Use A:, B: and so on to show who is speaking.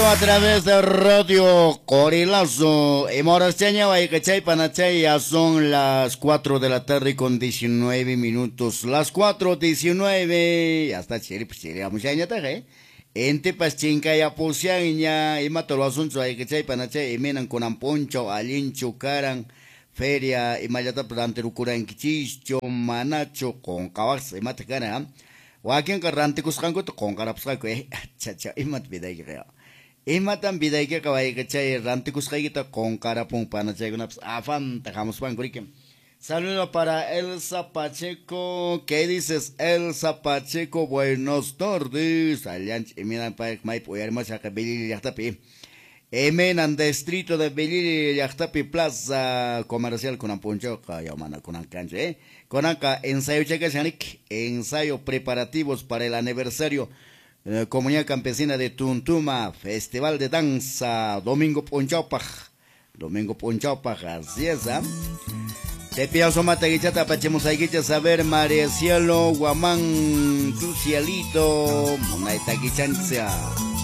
A: vivo a través de Radio Corilazo. Y Morasteña, Guayacachay, Panachay, ya son las 4 de la tarde con 19 minutos. Las 4:19. Ya está chiri, pues chiri, vamos a ¿eh? Ente Pachinca ya posiaña, y mató los asuntos, Guayacachay, Panachay, y menan con amponcho, alincho, caran, feria, y mayata, plante, rucuran, quichicho, manacho, con cabas, y matacana, Wakin karante kuskango to kong karapsa ko chacha imat biday kaya. Imatan biday kaya kawai kachay rante kuskay kita kong karapong panachay ko naps afan takamos pan kurikim. Saludo para Elsa Pacheco. ¿Qué dices, Elsa Pacheco? Buenos tardes. Alianch, eminan pa may poyar mas sa kabili yaktapi. Eminan distrito de Belili Yaktapi Plaza Comercial con Amponcho, Kayamana con Ancanche, con acá ensayo Chacashanik, ensayo preparativos para el aniversario Comunidad Campesina de Tuntuma, Festival de Danza, Domingo Ponchopaj, así es, ¿ah? Te pienso mataguichata pachemusaiquicha saber María Cielo, Guamán, tu cielito, Monaitaguichancha.